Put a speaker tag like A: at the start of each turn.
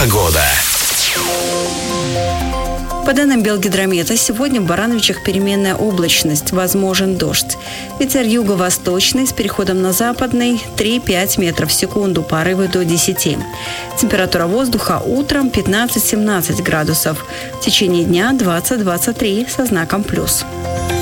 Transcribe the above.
A: Погода.
B: По данным Белгидромета, сегодня в Барановичах переменная облачность, возможен дождь. Ветер юго-восточный с переходом на западный 3-5 метров в секунду, порывы до 10. Температура воздуха утром 15-17 градусов. В течение дня 20-23 со знаком плюс.